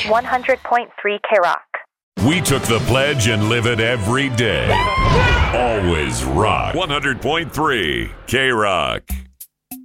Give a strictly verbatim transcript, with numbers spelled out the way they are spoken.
one hundred point three K-Rock. We took the pledge and live it every day. Always rock. one hundred point three K-Rock.